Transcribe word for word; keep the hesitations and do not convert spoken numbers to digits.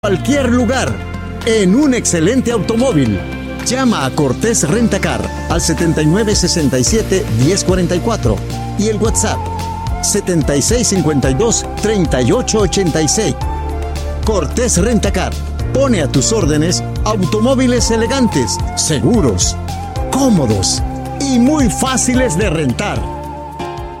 Cualquier lugar, en un excelente automóvil. Llama a Cortés Rentacar al setenta y nueve sesenta y siete diez cuarenta y cuatro y el WhatsApp setenta y seis cincuenta y dos treinta y ocho ochenta y seis. Cortés Rentacar pone a tus órdenes automóviles elegantes, seguros, cómodos y muy fáciles de rentar.